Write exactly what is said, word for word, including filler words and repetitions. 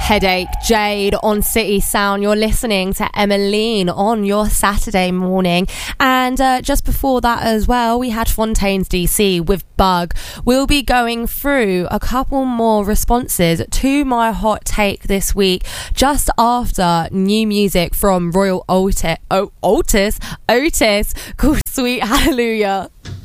Headache, Jade on City Sound. You're listening to Emmeline on your Saturday morning. And uh, just before that as well, we had Fontaines D C with Bug. We'll be going through a couple more responses to my hot take this week, just after new music from Royal Otis, oh, Otis, Otis called Sweet Hallelujah.